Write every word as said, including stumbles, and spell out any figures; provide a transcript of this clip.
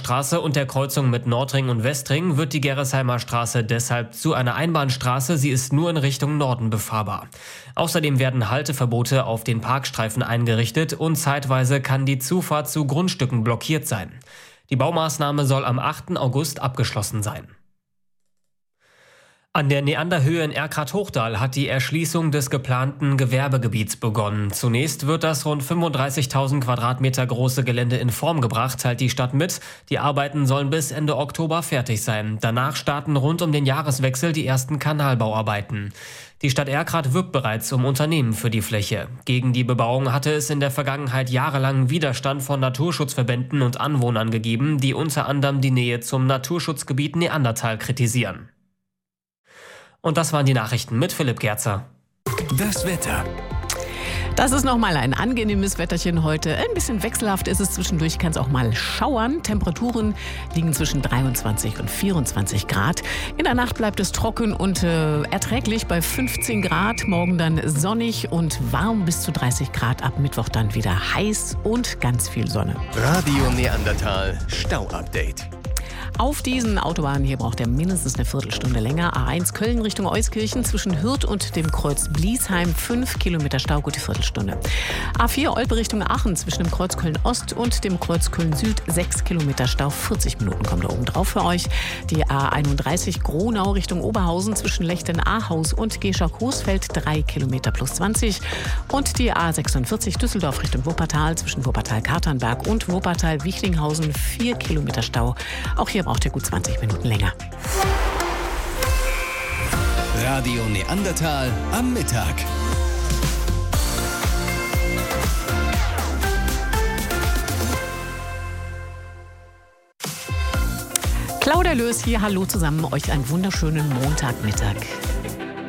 Straße und der Kreuzung mit Nordring und Westring wird die Gerresheimer Straße deshalb zu einer Einbahnstraße. Sie ist nur in Richtung Norden befahrbar. Außerdem werden Halteverbote auf den Parkstreifen eingerichtet und zeitweise kann die Zufahrt zu Grundstücken blockiert sein. Die Baumaßnahme soll am achten August abgeschlossen sein. An der Neanderhöhe in Erkrath-Hochdal hat die Erschließung des geplanten Gewerbegebiets begonnen. Zunächst wird das rund fünfunddreißigtausend Quadratmeter große Gelände in Form gebracht, teilt die Stadt mit. Die Arbeiten sollen bis Ende Oktober fertig sein. Danach starten rund um den Jahreswechsel die ersten Kanalbauarbeiten. Die Stadt Erkrath wirbt bereits um Unternehmen für die Fläche. Gegen die Bebauung hatte es in der Vergangenheit jahrelang Widerstand von Naturschutzverbänden und Anwohnern gegeben, die unter anderem die Nähe zum Naturschutzgebiet Neandertal kritisieren. Und das waren die Nachrichten mit Philipp Gerzer. Das Wetter. Das ist nochmal ein angenehmes Wetterchen heute. Ein bisschen wechselhaft ist es zwischendurch, kann es auch mal schauern. Temperaturen liegen zwischen dreiundzwanzig und vierundzwanzig Grad. In der Nacht bleibt es trocken und äh, erträglich bei fünfzehn Grad. Morgen dann sonnig und warm bis zu dreißig Grad. Ab Mittwoch dann wieder heiß und ganz viel Sonne. Radio Neandertal Stau-Update. Auf diesen Autobahnen hier braucht er mindestens eine Viertelstunde länger. A eins Köln Richtung Euskirchen zwischen Hürth und dem Kreuz Bliesheim fünf Kilometer Stau, gute Viertelstunde. A vier Olpe Richtung Aachen zwischen dem Kreuz Köln Ost und dem Kreuz Köln Süd sechs Kilometer Stau, vierzig Minuten kommt da oben drauf für euch. Die A einunddreißig Gronau Richtung Oberhausen zwischen Lechten-Ahaus und Geschock-Coesfeld drei Kilometer plus zwanzig. Und die A sechsundvierzig Düsseldorf Richtung Wuppertal zwischen Wuppertal-Katernberg und Wuppertal-Wichlinghausen vier Kilometer Stau. Auch hier braucht ihr gut zwanzig Minuten länger. Radio Neandertal am Mittag. Claudia Löß hier, hallo zusammen, euch einen wunderschönen Montagmittag.